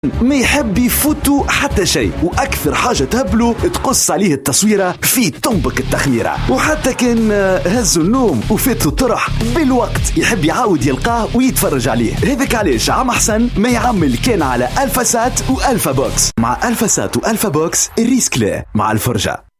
ما يحب يفوتوا حتى شيء، واكثر حاجه تهبله تقص عليه التصويره في تنبك التخميره. وحتى كان هزوا النوم وفاتوا الطرح بالوقت يحب يعاود يلقاه ويتفرج عليه. هذاك علاش عم حسن ما يعمل كان على الفا سات والفا بوكس. مع الفا سات والفا بوكس الريسك لا مع الفرجه.